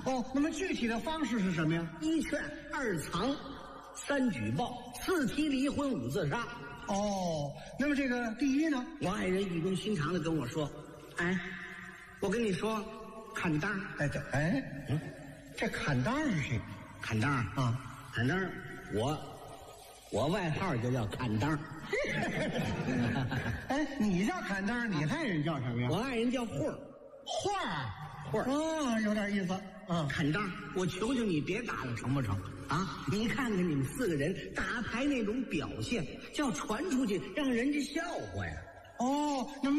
哦，那么具体的方式是什么呀 ？1劝2藏3举报4提离婚5自杀。 哦，那么这个第一呢？ 我爱人语重心长地跟我说：“哎，我跟你说，砍单。” 这砍单是谁？ 砍单啊， 砍单，我外号就叫砍单。 哎，你叫砍单，你爱人叫什么呀？ 我爱人叫慧儿。 慧儿哦，有点意思。 砍单，我求求你别打了，成不成啊？你看看你们4个人打牌那种表现，叫传出去，让人家笑话呀。 哦，那么